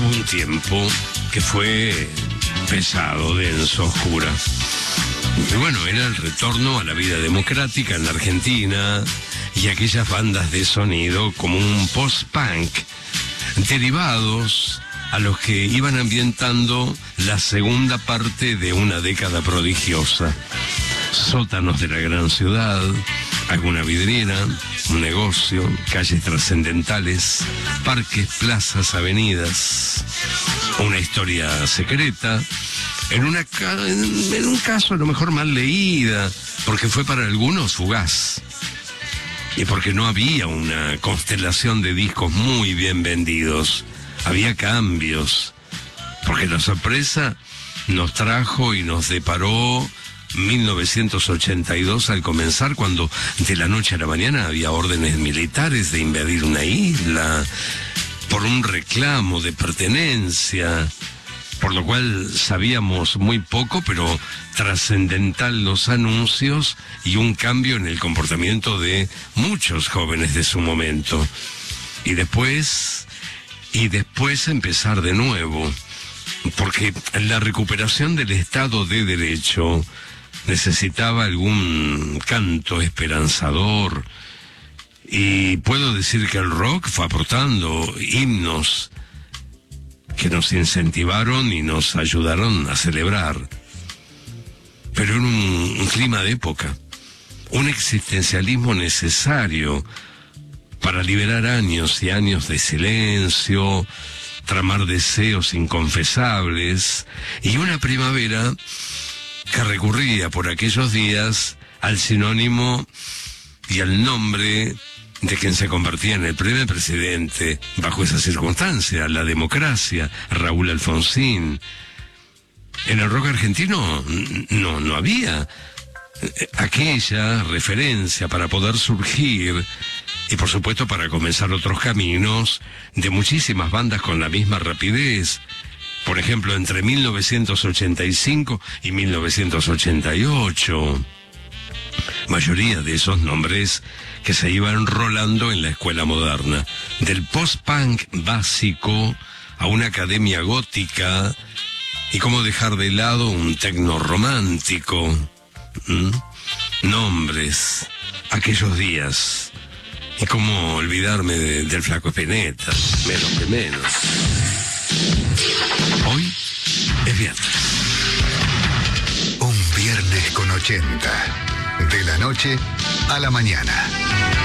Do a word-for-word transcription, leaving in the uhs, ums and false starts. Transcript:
hubo un tiempo que fue pesado, denso, oscura. Y bueno, era el retorno a la vida democrática en la Argentina y aquellas bandas de sonido como un post-punk, derivados a los que iban ambientando la segunda parte de una década prodigiosa. Sótanos de la gran ciudad, alguna vidriera, un negocio, calles trascendentales, parques, plazas, avenidas, una historia secreta, en, una ca- en un caso a lo mejor mal leída, porque fue para algunos fugaz, y porque no había una constelación de discos muy bien vendidos, había cambios, porque la sorpresa nos trajo y nos deparó mil novecientos ochenta y dos al comenzar, cuando de la noche a la mañana había órdenes militares de invadir una isla por un reclamo de pertenencia, por lo cual sabíamos muy poco, pero trascendental los anuncios y un cambio en el comportamiento de muchos jóvenes de su momento. Y después, y después empezar de nuevo, porque la recuperación del Estado de Derecho necesitaba algún canto esperanzador, y puedo decir que el rock fue aportando himnos que nos incentivaron y nos ayudaron a celebrar, pero en un, un clima de época, un existencialismo necesario para liberar años y años de silencio, tramar deseos inconfesables, y una primavera que recurría por aquellos días al sinónimo y al nombre de quien se convertía en el primer presidente bajo esa circunstancia, la democracia, Raúl Alfonsín. En el rock argentino no, no había aquella referencia para poder surgir y por supuesto para comenzar otros caminos de muchísimas bandas con la misma rapidez. Por ejemplo, entre mil novecientos ochenta y cinco y mil novecientos ochenta y ocho, mayoría de esos nombres que se iban rolando en la escuela moderna, del post-punk básico a una academia gótica, y cómo dejar de lado un tecno romántico. ¿Mm? Nombres, aquellos días, y cómo olvidarme de, del Flaco Spinetta, menos que menos. Hoy es viernes. Un viernes con ochenta. De la noche a la mañana.